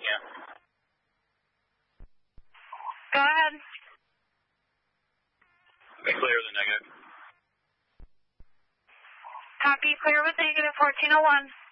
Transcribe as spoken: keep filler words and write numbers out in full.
you. Go ahead. Clear the negative. Copy, clear with negative fourteen oh one.